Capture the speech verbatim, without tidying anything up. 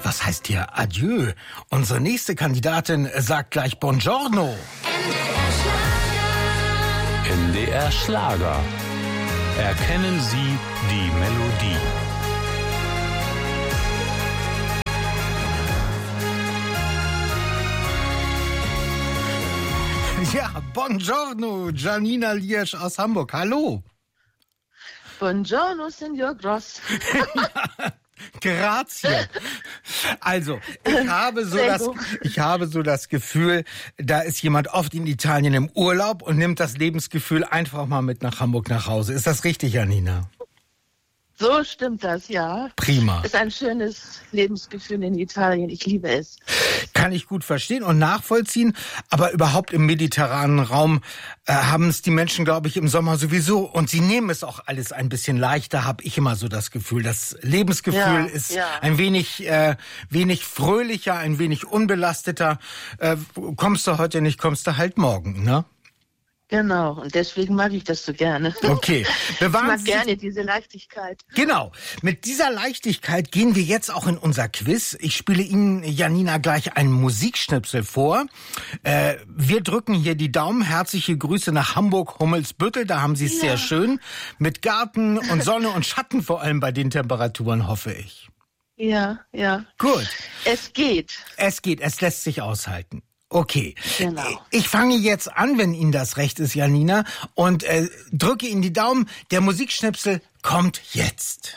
Was heißt hier Adieu? Unsere nächste Kandidatin sagt gleich Buongiorno. N D R Schlager. Erkennen Sie die Melodie. Ja, Buongiorno, Janina Liersch aus Hamburg. Hallo. Buongiorno, Signor Gross. Grazie. Also, ich habe so das, ich habe so das Gefühl, da ist jemand oft in Italien im Urlaub und nimmt das Lebensgefühl einfach mal mit nach Hamburg nach Hause. Ist das richtig, Janina? So stimmt das, ja. Prima. Ist ein schönes Lebensgefühl in Italien. Ich liebe es. Kann ich gut verstehen und nachvollziehen. Aber überhaupt im mediterranen Raum äh, haben es die Menschen, glaube ich, im Sommer sowieso. Und sie nehmen es auch alles ein bisschen leichter, habe ich immer so das Gefühl. Das Lebensgefühl Ja, ist ja. ein wenig, äh, wenig fröhlicher, ein wenig unbelasteter. Äh, kommst du heute nicht, kommst du halt morgen, ne? Genau, und deswegen mag ich das so gerne. Okay. Ich mag gerne diese Leichtigkeit. Genau. Mit dieser Leichtigkeit gehen wir jetzt auch in unser Quiz. Ich spiele Ihnen, Janina, gleich einen Musikschnipsel vor. Äh, wir drücken hier die Daumen. Herzliche Grüße nach Hamburg-Hummelsbüttel. Da haben Sie es ja. sehr schön. Mit Garten und Sonne und Schatten vor allem bei den Temperaturen, hoffe ich. Ja, ja. Gut. Es geht. Es geht. Es lässt sich aushalten. Okay, genau. Ich fange jetzt an, wenn Ihnen das recht ist, Janina, und äh, drücke Ihnen die Daumen. Der Musikschnipsel kommt jetzt.